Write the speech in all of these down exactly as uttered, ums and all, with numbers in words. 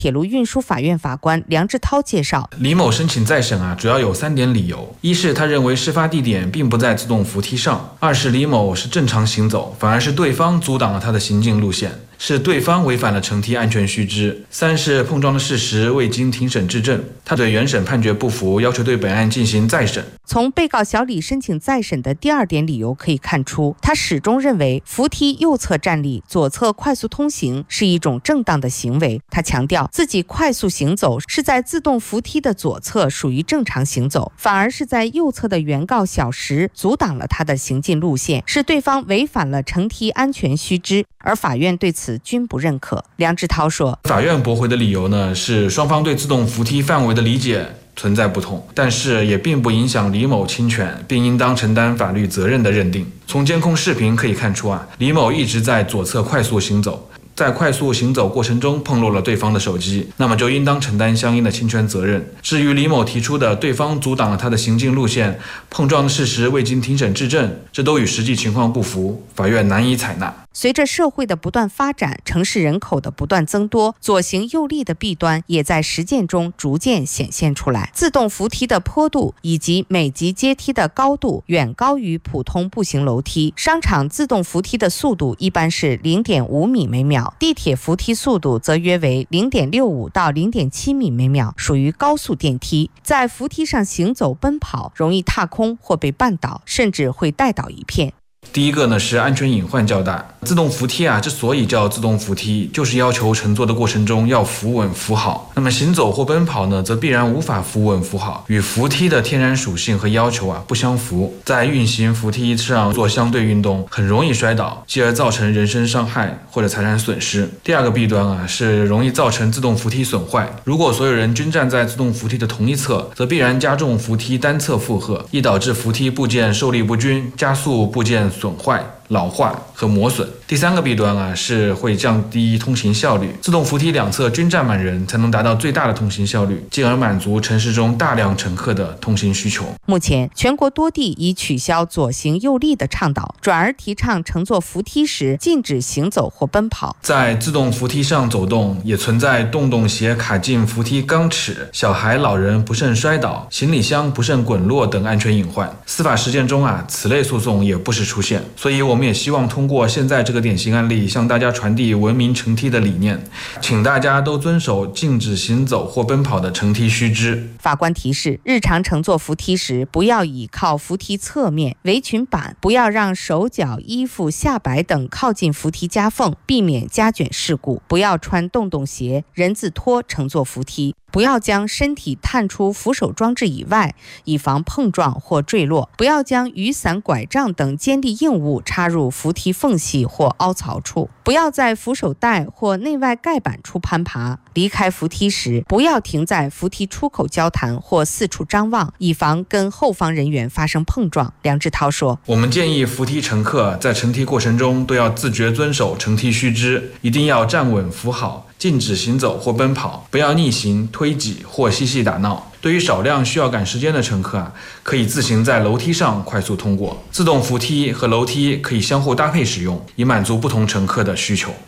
铁路运输法院法官梁志涛介绍， 李某申请再审啊，主要有三点理由：一是他认为事发地点并不在自动扶梯上；二是李某是正常行走，反而是对方阻挡了他的行进路线，是对方违反了乘梯安全须知；三是碰撞的事实未经庭审质证。他对原审判决不服，要求对本案进行再审。 从被告小李申请再审的第二点理由可以看出，他始终认为扶梯右侧站立，左侧快速通行是一种正当的行为。他强调自己快速行走是在自动扶梯的左侧，属于正常行走，反而是在右侧的原告小石阻挡了他的行进路线，是对方违反了乘梯安全须知，而法院对此均不认可。梁志涛说， 法院驳回的理由呢，是双方对自动扶梯范围的理解存在不同，但是也并不影响李某侵权并应当承担法律责任的认定。从监控视频可以看出啊，李某一直在左侧快速行走，在快速行走过程中碰落了对方的手机，那么就应当承担相应的侵权责任。至于李某提出的对方阻挡了他的行进路线，碰撞的事实未经庭审质证，这都与实际情况不符，法院难以采纳。 随着社会的不断发展，城市人口的不断增多，左行右立的弊端也在实践中逐渐显现出来。自动扶梯的坡度以及每级阶梯的高度远高于普通步行楼梯，商场自动扶梯的速度一般是 零点五米每秒，地铁扶梯速度则约为 零点六五到零点七米每秒，属于高速电梯。在扶梯上行走奔跑，容易踏空或被绊倒，甚至会带倒一片。 第一个呢是安全隐患较大。自动扶梯啊，之所以叫自动扶梯，就是要求乘坐的过程中要扶稳扶好。那么行走或奔跑呢，则必然无法扶稳扶好，与扶梯的天然属性和要求啊不相符。在运行扶梯上做相对运动，很容易摔倒，继而造成人身伤害或者财产损失。第二个弊端啊，是容易造成自动扶梯损坏。如果所有人均站在自动扶梯的同一侧，则必然加重扶梯单侧负荷，易导致扶梯部件受力不均，加速部件损坏、老化和磨损。第三个弊端啊，是会降低通行效率。自动扶梯两侧均站满人，才能达到最大的通行效率，进而满足城市中大量乘客的通行需求。 目前，全国多地已取消左行右立的倡导，转而提倡乘坐扶梯时禁止行走或奔跑。 在自动扶梯上走动，也存在洞洞鞋卡进扶梯钢尺、小孩、老人不慎摔倒、行李箱不慎滚落等安全隐患。司法实践中啊，此类诉讼也不时出现。所以我们也希望通过现在这个典型案例，向大家传递文明乘梯的理念，请大家都遵守禁止行走或奔跑的乘梯须知。 法官提示，日常乘坐扶梯时，不要倚靠扶梯侧面、围裙板，不要让手脚、衣服、下摆等靠近扶梯夹缝，避免夹卷事故；不要穿洞洞鞋、人字拖乘坐扶梯；不要将身体探出扶手装置以外，以防碰撞或坠落；不要将雨伞、拐杖等尖利硬物插入扶梯缝隙或凹槽处；不要在扶手带或内外盖板处攀爬；离开扶梯时，不要停在扶梯出口交谈或四处张望，以防跟后方人员发生碰撞。梁志涛说， 我们建议扶梯乘客在乘梯过程中都要自觉遵守乘梯须知，一定要站稳扶好，禁止行走或奔跑，不要逆行、推挤或嬉戏打闹。对于少量需要赶时间的乘客啊，可以自行在楼梯上快速通过。自动扶梯和楼梯可以相互搭配使用，以满足不同乘客的需求。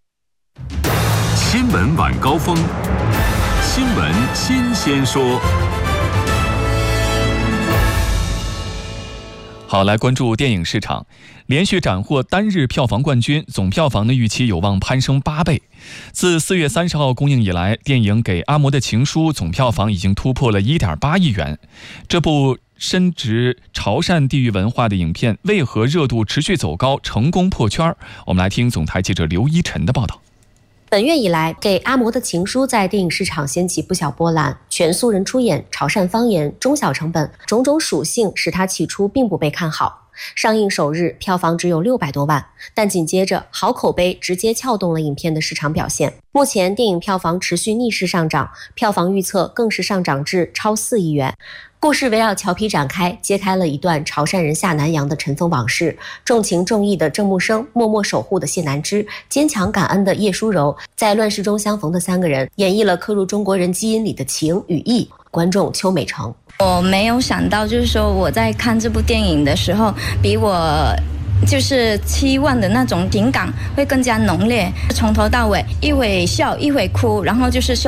新闻晚高峰，新闻新鲜说。 好，来关注电影市场，连续斩获单日票房冠军，总票房的预期有望攀升八倍。自四月三十号公映以来，电影《给阿嬷的情书》总票房已经突破了 一点八亿元。这部深植潮汕地域文化的影片为何热度持续走高，成功破圈？我们来听总台记者刘一晨的报道。 本月以来，《给阿嬷的情书》在电影市场掀起不小波澜，全素人出演，潮汕方言，中小成本，种种属性使它起初并不被看好。上映首日票房只有六百多万，但紧接着好口碑直接撬动了影片的市场表现。目前电影票房持续逆势上涨，票房预测更是上涨至超四亿元。故事围绕裘皮展开，揭开了一段潮汕人下南洋的尘封往事。重情重义的郑木生，默默守护的谢南枝，坚强感恩的叶淑柔，在乱世中相逢的三个人，演绎了刻入中国人基因里的情与义。观众邱美成， 我没有想到，就是说我在看这部电影的时候，比我就是期望的那种情感会更加浓烈，从头到尾一会笑一会哭，然后就是